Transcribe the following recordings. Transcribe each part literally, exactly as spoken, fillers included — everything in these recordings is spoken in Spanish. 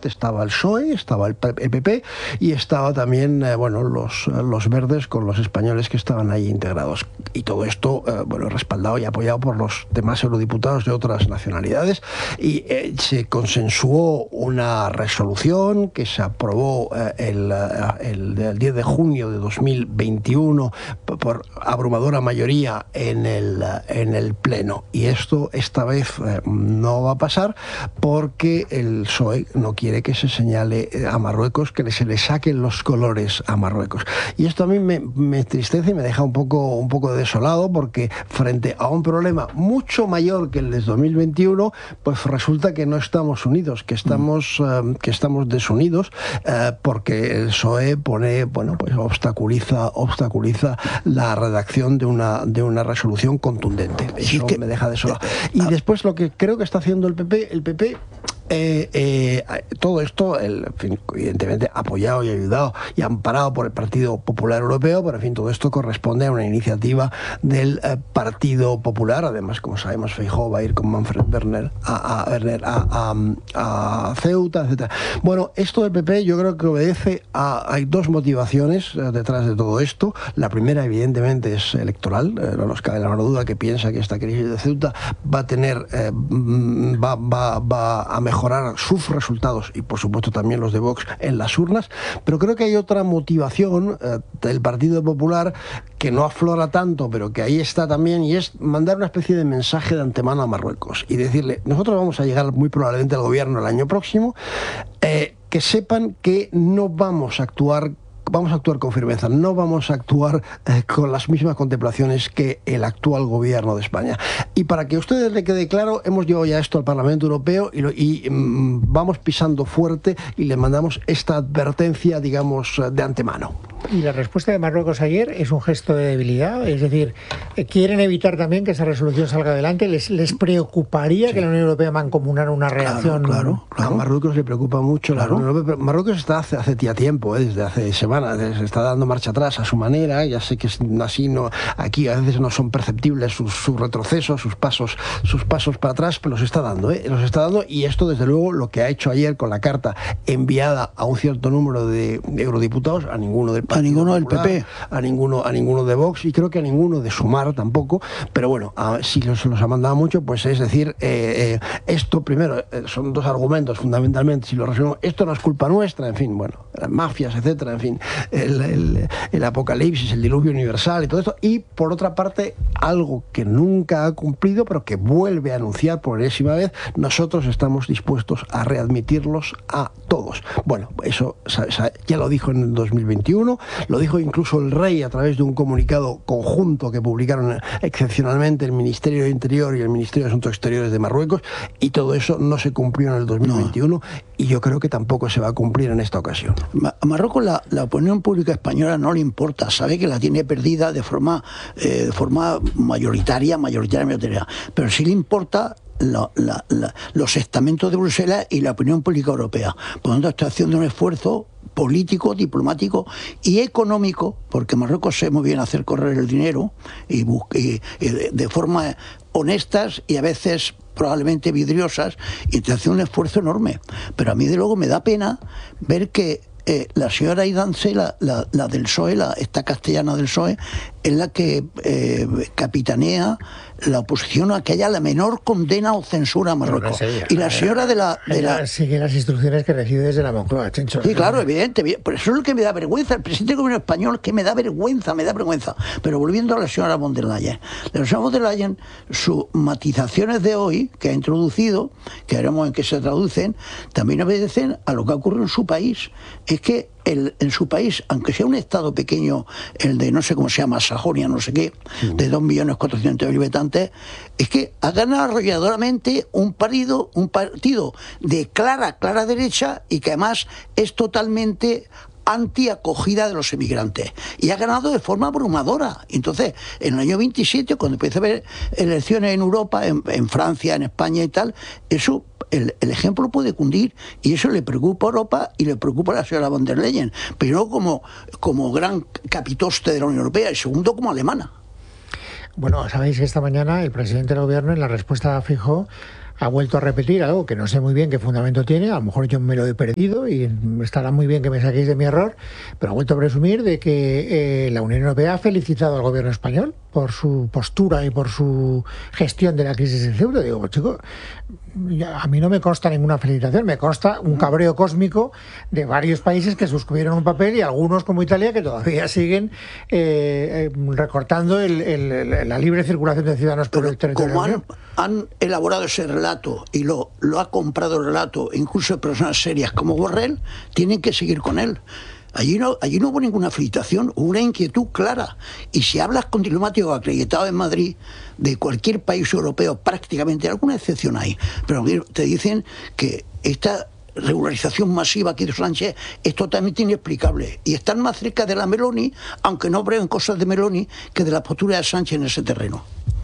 parte estaba el P S O E, estaba el P P y estaba también, eh, bueno, los, los verdes con los españoles que estaban ahí integrados. Y todo esto, eh, bueno, respaldado y apoyado por los demás eurodiputados de otras nacionalidades. Y eh, se consensuó una resolución que se aprobó eh, el, el, el diez de junio de dos mil veintiuno por abrumadora mayoría en el, en el Pleno. Y esto esta vez eh, no va a pasar porque el P S O E no quiere que se señale a Marruecos, que se le saquen los colores a Marruecos. Y esto a mí me, me entristece y me deja un poco, un poco desolado, porque frente a un problema mucho mayor que el de dos mil veintiuno, pues resulta que no estamos unidos, que estamos, mm. uh, que estamos desunidos, uh, porque el P S O E pone, bueno, pues obstaculiza, obstaculiza la redacción de una, de una resolución contundente. Eso es que me deja desolado. Y después lo que creo que está haciendo el P P, el P P Eh, eh, todo esto, el, en fin, evidentemente apoyado y ayudado y amparado por el Partido Popular Europeo, pero en fin, todo esto corresponde a una iniciativa del eh, Partido Popular. Además, como sabemos, Feijóo va a ir con Manfred Werner a, a, Werner a, a, a Ceuta, etcétera. Bueno, esto del P P yo creo que obedece a, hay dos motivaciones eh, detrás de todo esto. La primera, evidentemente, es electoral. Eh, no nos cabe la menor duda que piensa que esta crisis de Ceuta va a tener, eh, va, va, va a mejorar mejorar sus resultados y por supuesto también los de Vox en las urnas, pero creo que hay otra motivación eh, del Partido Popular que no aflora tanto, pero que ahí está también, y es mandar una especie de mensaje de antemano a Marruecos y decirle: nosotros vamos a llegar muy probablemente al gobierno el año próximo, eh, que sepan que no vamos a actuar Vamos a actuar con firmeza, no vamos a actuar eh, con las mismas contemplaciones que el actual gobierno de España. Y para que a ustedes le quede claro, hemos llevado ya esto al Parlamento Europeo y, lo, y mm, vamos pisando fuerte y le mandamos esta advertencia, digamos, de antemano. Y la respuesta de Marruecos ayer es un gesto de debilidad, es decir, quieren evitar también que esa resolución salga adelante. ¿Les, les preocuparía sí. que la Unión Europea mancomunara una reacción? Claro, claro, claro. A Marruecos le preocupa mucho. Claro. La Unión Europea. Marruecos está hace, hace ya tiempo, ¿eh? desde hace semanas, se está dando marcha atrás a su manera. Ya sé que es así, no, aquí a veces no son perceptibles sus, sus retrocesos, sus pasos, sus pasos para atrás, pero los está dando, ¿eh? los está dando. Y esto, desde luego, lo que ha hecho ayer con la carta enviada a un cierto número de eurodiputados, a ninguno del a ninguno del P P, a ninguno, a ninguno de Vox, y creo que a ninguno de Sumar tampoco, pero bueno, a, si los, los ha mandado mucho, pues es decir, eh, eh, esto primero, eh, son dos argumentos fundamentalmente, si lo resumimos, esto no es culpa nuestra, en fin, bueno, las mafias, etcétera, en fin, el, el, el apocalipsis, el diluvio universal y todo esto, y por otra parte, algo que nunca ha cumplido, pero que vuelve a anunciar por enésima vez: nosotros estamos dispuestos a readmitirlos a todos. Bueno, eso ya lo dijo en el dos mil veintiuno, lo dijo incluso el rey a través de un comunicado conjunto que publicaron excepcionalmente el Ministerio de Interior y el Ministerio de Asuntos Exteriores de Marruecos, y todo eso no se cumplió en el dos mil veintiuno, no. Y yo creo que tampoco se va a cumplir en esta ocasión. A Marruecos la, la opinión pública española no le importa, sabe que la tiene perdida de forma, eh, de forma mayoritaria, mayoritaria, mayoritaria, pero sí le importa La, la, la, los estamentos de Bruselas y la opinión pública europea. Por lo tanto, está haciendo un esfuerzo político, diplomático y económico, porque Marruecos sabe muy bien hacer correr el dinero y, y, y de, de forma honestas y a veces probablemente vidriosas, y te hace un esfuerzo enorme. Pero a mí, de luego, me da pena ver que Eh, la señora Idance, la, la, la del P S O E, la, esta castellana del P S O E, es la que eh, capitanea la oposición a que haya la menor condena o censura a Marruecos. No, no sé, y la señora de la... De la... Sigue las instrucciones que recibe desde la Moncloa, Chencho. Sí, claro, evidente. Por eso es lo que me da vergüenza. El presidente del gobierno español, que me da vergüenza, me da vergüenza. Pero volviendo a la señora von der Leyen. La señora von der Leyen, sus matizaciones de hoy, que ha introducido, que veremos en qué se traducen, también obedecen a lo que ha ocurrido en su país. Es que el, en su país, aunque sea un estado pequeño, el de no sé cómo se llama, Sajonia, no sé qué, de dos millones cuatrocientos mil habitantes, es que ha ganado arrolladoramente un partido, un partido de clara, clara derecha, y que además es totalmente anti-acogida de los emigrantes, y ha ganado de forma abrumadora. Entonces, en el año veintisiete, cuando empieza a haber elecciones en Europa, en, en Francia, en España y tal, eso, el, el ejemplo puede cundir, y eso le preocupa a Europa y le preocupa a la señora von der Leyen, primero como, como gran capitoste de la Unión Europea y segundo como alemana. Bueno, sabéis que esta mañana el presidente del gobierno, en la respuesta a Feijóo, ha vuelto a repetir algo que no sé muy bien qué fundamento tiene, a lo mejor yo me lo he perdido y estará muy bien que me saquéis de mi error, pero ha vuelto a presumir de que eh, la Unión Europea ha felicitado al gobierno español por su postura y por su gestión de la crisis del euro. Digo, pues, chico, a mí no me consta ninguna felicitación, me consta un cabreo cósmico de varios países que suscribieron un papel y algunos como Italia que todavía siguen eh, eh, recortando el, el, la libre circulación de ciudadanos por Pero el territorio. Como han, han elaborado ese relato y lo, lo ha comprado el relato, incluso personas serias como Borrell, tienen que seguir con él. Allí no, allí no hubo ninguna felicitación, hubo una inquietud clara. Y si hablas con diplomáticos acreditados en Madrid, de cualquier país europeo, prácticamente, alguna excepción hay, pero te dicen que esta regularización masiva que hizo Sánchez es totalmente inexplicable. Y están más cerca de la Meloni, aunque no prueben cosas de Meloni, que de la postura de Sánchez en ese terreno.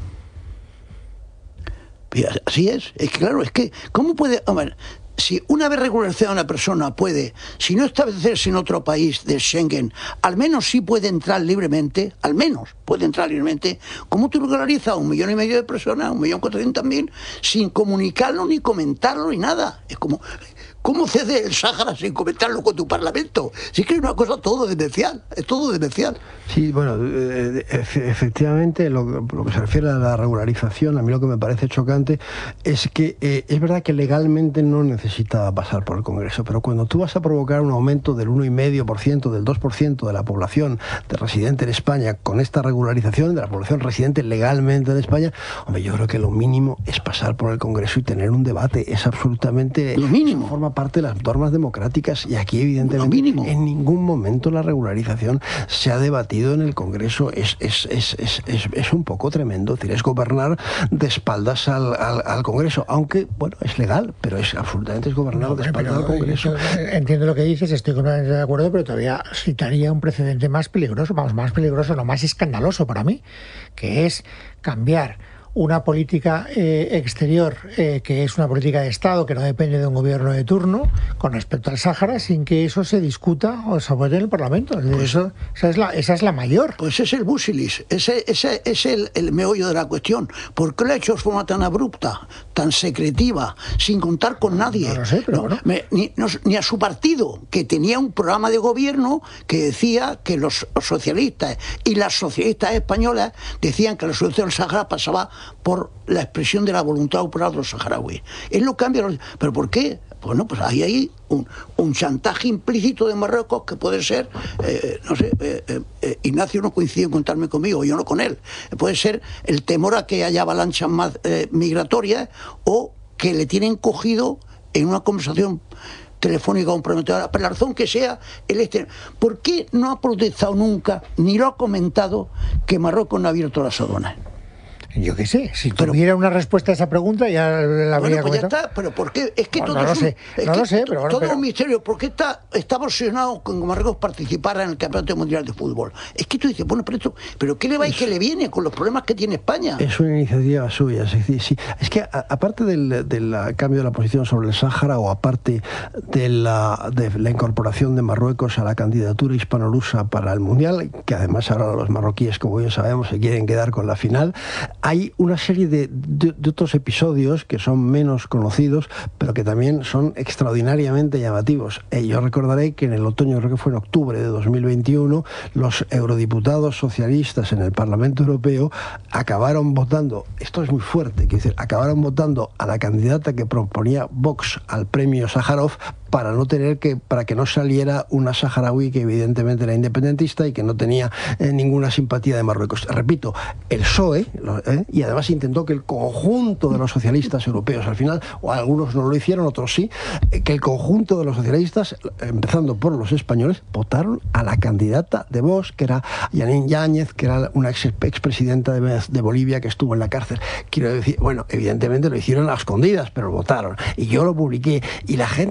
Y así es. Es que claro, es que, ¿cómo puede...? Hombre, si una vez regularizada una persona puede, si no establecerse en otro país de Schengen, al menos sí puede entrar libremente, al menos puede entrar libremente, ¿cómo tú regularizas a un millón y medio de personas, un millón cuatrocientos mil, sin comunicarlo, ni comentarlo, ni nada? Es como... ¿Cómo cede el Sáhara sin comentarlo con tu parlamento? Si es que es una cosa todo demencial, es todo demencial. Sí, bueno, efectivamente, lo, lo que se refiere a la regularización, a mí lo que me parece chocante es que eh, es verdad que legalmente no necesita pasar por el Congreso, pero cuando tú vas a provocar un aumento del uno coma cinco por ciento, del dos por ciento de la población de residente en España con esta regularización de la población residente legalmente en España, hombre, yo creo que lo mínimo es pasar por el Congreso y tener un debate. Es absolutamente... Lo mínimo. Forma parte de las normas democráticas y aquí evidentemente en ningún momento la regularización se ha debatido en el Congreso. Es, es, es, es, es, es un poco tremendo, es decir, es gobernar de espaldas al, al, al Congreso, aunque bueno, es legal, pero es absolutamente es gobernar no, de espaldas al Congreso. Entiendo lo que dices, estoy completamente de acuerdo, pero todavía citaría un precedente más peligroso, vamos, más peligroso, no, más escandaloso para mí, que es cambiar una política eh, exterior eh, que es una política de Estado que no depende de un gobierno de turno con respecto al Sáhara sin que eso se discuta o se vote en el Parlamento. Pues, eso, esa, es la, esa es la mayor. Pues es el busilis, ese, ese es el, el meollo de la cuestión. ¿Por qué lo ha hecho de forma tan abrupta, tan secretiva, sin contar con nadie? No lo sé, pero no, bueno. me, ni, no, ni a su partido, que tenía un programa de gobierno que decía que los socialistas y las socialistas españolas decían que la solución del Sáhara pasaba por la expresión de la voluntad popular de los saharauis. Él lo cambia. ¿Pero por qué? Bueno, pues hay ahí un, un chantaje implícito de Marruecos que puede ser, eh, no sé, eh, eh, Ignacio no coincide en contarme conmigo, yo no con él. Puede ser el temor a que haya avalanchas más eh, migratorias o que le tienen cogido en una conversación telefónica comprometedora, por la razón que sea, el este. ¿Por qué no ha protestado nunca, ni lo ha comentado, que Marruecos no ha abierto las aduanas? Yo qué sé, si pero, tuviera una respuesta a esa pregunta ya la habría bueno, pues comentado. Ya está, pero ¿por qué? Es que bueno, todo no lo es un, sé, es no que lo sé, pero bueno, todo pero... es un misterio. ¿Por qué está, está obsesionado con que Marruecos participara en el Campeonato Mundial de Fútbol? Es que tú dices, bueno, pero esto, pero ¿qué le va y qué le viene con los problemas que tiene España? Es una iniciativa suya, es decir, sí. Es que a, aparte del, del cambio de la posición sobre el Sáhara o aparte de la, de la incorporación de Marruecos a la candidatura hispano-lusa para el Mundial, que además ahora los marroquíes, como bien sabemos, se quieren quedar con la final, hay una serie De, de, de otros episodios que son menos conocidos, pero que también son extraordinariamente llamativos. Eh, yo recordaré que en el otoño, creo que fue en octubre de dos mil veintiuno, los eurodiputados socialistas en el Parlamento Europeo acabaron votando, esto es muy fuerte, quiero decir, acabaron votando a la candidata que proponía Vox al premio Sájarov para no tener que, para que no saliera una saharaui que evidentemente era independentista y que no tenía eh, ninguna simpatía de Marruecos. Repito, el P S O E, eh, y además intentó que el conjunto de los socialistas europeos, al final, o algunos no lo hicieron, otros sí, eh, que el conjunto de los socialistas, empezando por los españoles, votaron a la candidata de Vox, que era Janine Yáñez, que era una ex, expresidenta de, de Bolivia que estuvo en la cárcel. Quiero decir, bueno, evidentemente lo hicieron a escondidas, pero lo votaron. Y yo lo publiqué. Y la gente cuando lo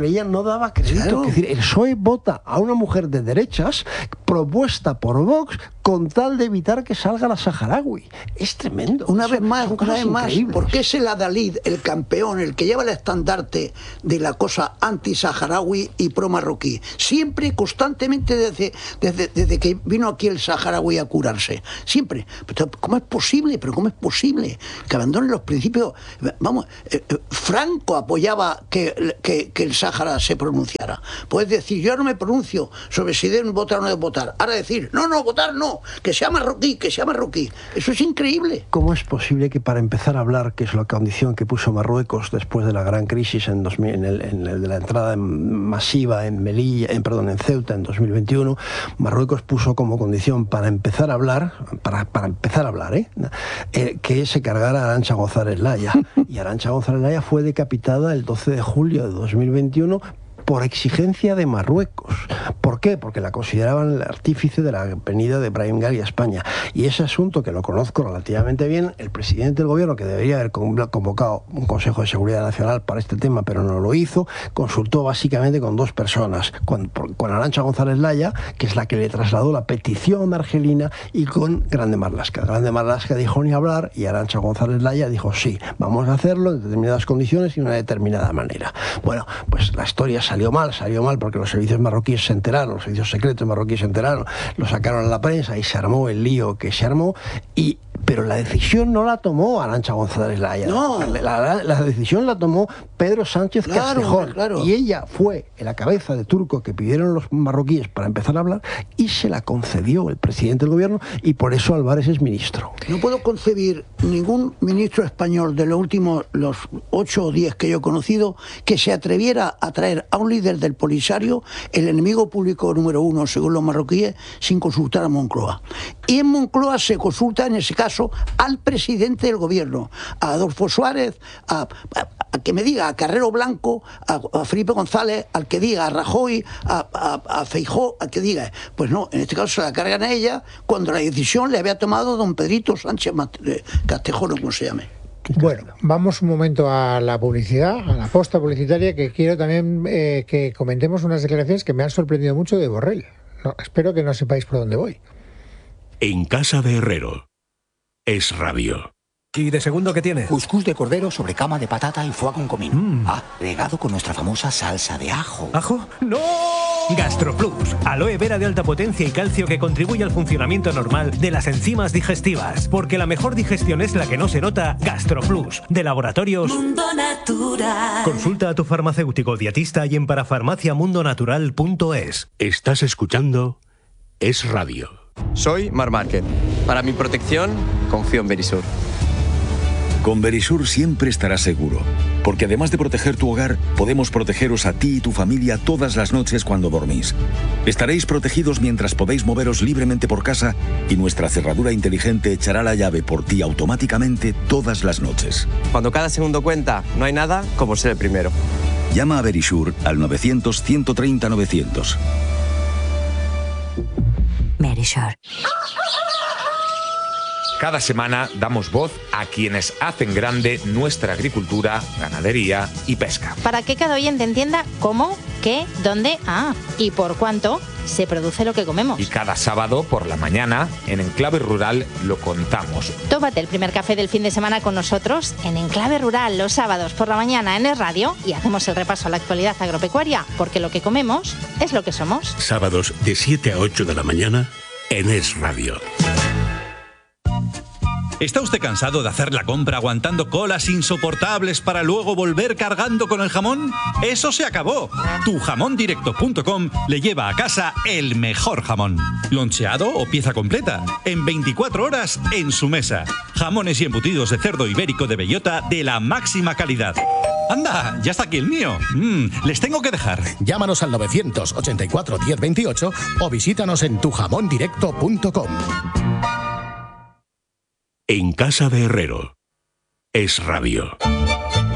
creía, no daba crédito. Claro. Es decir, el P S O E vota a una mujer de derechas propuesta por Vox con tal de evitar que salga la saharaui. Es tremendo. Una Son- vez más, son una cosas vez más, increíbles. ¿por qué es el adalid, el campeón, el que lleva el estandarte de la cosa anti-saharaui y pro-marroquí? Siempre, constantemente, desde, desde, desde que vino aquí el saharaui a curarse. Siempre. Pero, ¿cómo es posible? ¿Pero cómo es posible que abandonen los principios? Vamos, eh, eh, Franco apoyaba que, que, que el Sáhara se pronunciara. Puedes decir, yo no me pronuncio sobre si deben votar o no deben votar. Ahora decir, no, no, votar no, que sea marroquí, que sea marroquí. Eso es increíble. ¿Cómo es posible que para empezar a hablar, que es la condición que puso Marruecos después de la gran crisis en, dos mil, en, el, en el de la entrada en- masiva en Melilla, en, perdón, en Ceuta en dos mil veintiuno, Marruecos puso como condición para empezar a hablar, para, para empezar a hablar, ¿eh? Eh, que se cargara a Arantxa González Laya. Y Arantxa González Laya fue decapitada el doce de julio de dos mil veintiuno por exigencia de Marruecos. ¿Por qué? Porque la consideraban el artífice de la venida de Brahim Ghali a España. Y ese asunto, que lo conozco relativamente bien, el presidente del gobierno, que debería haber convocado un Consejo de Seguridad Nacional para este tema, pero no lo hizo, consultó básicamente con dos personas, con, con Arantxa González Laya, que es la que le trasladó la petición de Argelina, y con Grande Marlaska. Grande Marlaska dijo ni hablar, y Arantxa González Laya dijo sí, vamos a hacerlo en determinadas condiciones y de una determinada manera. Bueno, pues la historia salió Salió mal, salió mal porque los servicios marroquíes se enteraron, los servicios secretos marroquíes se enteraron, lo sacaron a la prensa y se armó el lío que se armó, y pero la decisión no la tomó Arantxa González Laya. No. La, la- la decisión la tomó Pedro Sánchez Claro, Castejón. claro. Y ella fue en la cabeza de turco que pidieron los marroquíes para empezar a hablar, y se la concedió el presidente del gobierno, y por eso Álvarez es ministro. No puedo concebir ningún ministro español de los últimos los ocho o diez que yo he conocido que se atreviera a traer a un líder del Polisario, el enemigo público número uno según los marroquíes, sin consultar a Moncloa. Y en Moncloa se consulta en ese caso al presidente del gobierno, a Adolfo Suárez, a, a- a que me diga a Carrero Blanco, a, a Felipe González, al que diga a Rajoy, a, a, a Feijóo, al que diga. Pues no, en este caso se la cargan a ella cuando la decisión le había tomado don Pedrito Sánchez Mat- eh, Castejón, o como se llame. Bueno, vamos un momento a la publicidad, a la posta publicitaria, que quiero también eh, que comentemos unas declaraciones que me han sorprendido mucho de Borrell. No, espero que no sepáis por dónde voy. En casa de Herrero. Es Radio. ¿Y de segundo qué tiene? Cuscús de cordero sobre cama de patata y foie con comino. Mm. Ah, regado con nuestra famosa salsa de ajo. ¿Ajo? ¡No! GastroPlus, aloe vera de alta potencia y calcio que contribuye al funcionamiento normal de las enzimas digestivas. Porque la mejor digestión es la que no se nota. GastroPlus, de Laboratorios Mundo Natural. Consulta a tu farmacéutico dietista y en parafarmacia mundo natural punto es. Estás escuchando Es Radio. Soy Mar Márquez. Para mi protección, confío en Verisur. Con Verisur siempre estarás seguro, porque además de proteger tu hogar, podemos protegeros a ti y tu familia todas las noches cuando dormís. Estaréis protegidos mientras podéis moveros libremente por casa, y nuestra cerradura inteligente echará la llave por ti automáticamente todas las noches. Cuando cada segundo cuenta, no hay nada como ser el primero. Llama a Verisur al novecientos, ciento treinta, novecientos. Verisur. Cada semana damos voz a quienes hacen grande nuestra agricultura, ganadería y pesca. Para que cada oyente entienda cómo, qué, dónde, ah, y por cuánto se produce lo que comemos. Y cada sábado por la mañana, en Enclave Rural, lo contamos. Tómate el primer café del fin de semana con nosotros en Enclave Rural los sábados por la mañana en Es Radio, y hacemos el repaso a la actualidad agropecuaria, porque lo que comemos es lo que somos. Sábados de siete a ocho de la mañana en Es Radio. ¿Está usted cansado de hacer la compra aguantando colas insoportables para luego volver cargando con el jamón? ¡Eso se acabó! tu jamón directo punto com le lleva a casa el mejor jamón. Loncheado o pieza completa, en veinticuatro horas en su mesa. Jamones y embutidos de cerdo ibérico de bellota de la máxima calidad. ¡Anda! ¡Ya está aquí el mío! Mm, les tengo que dejar. Llámanos al novecientos ochenta y cuatro diez veintiocho o visítanos en tu jamón directo punto com. En casa de Herrero. Es Radio.